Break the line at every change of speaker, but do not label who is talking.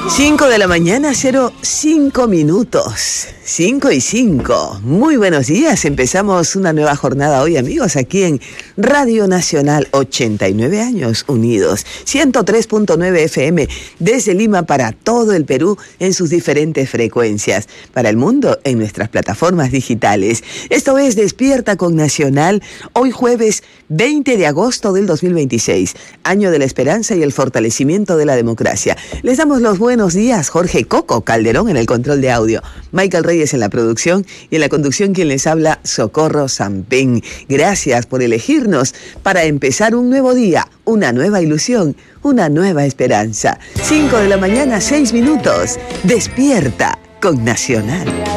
5 de la mañana, 05 minutos. 5:05. Muy buenos días. Empezamos una nueva jornada hoy, amigos, aquí en Radio Nacional. 89 años unidos. 103.9 FM desde Lima para todo el Perú en sus diferentes frecuencias. Para el mundo en nuestras plataformas digitales. Esto es Despierta con Nacional. Hoy jueves 20 de agosto del 2026. Año de la esperanza y el fortalecimiento de la democracia. Les damos los buenos días. Jorge Coco Calderón en el control de audio. Michael Reyes en la producción y en la conducción quien les habla, Socorro Sampén. Gracias por elegirnos para empezar un nuevo día, una nueva ilusión, una nueva esperanza. 5 de la mañana, 6 minutos. Despierta con Nacional.